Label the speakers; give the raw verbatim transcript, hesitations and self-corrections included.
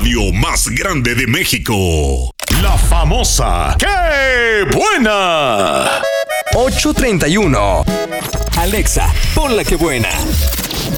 Speaker 1: radio más grande de México.
Speaker 2: La famosa ¡Qué buena!
Speaker 3: ocho treinta y uno. Alexa, pon la que buena.